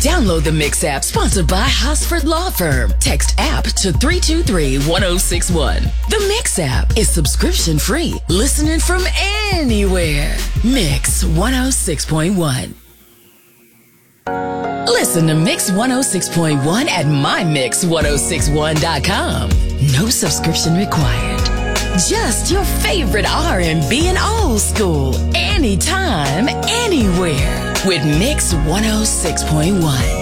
Download the Mix app, sponsored by Hosford Law Firm. Text app to 323-1061. The Mix app is subscription free. Listening from anywhere. Mix 106.1. Listen to Mix 106.1 at mymix1061.com. No subscription required. Just your favorite R&B and old school. Anytime, anywhere. With Mix 106.1.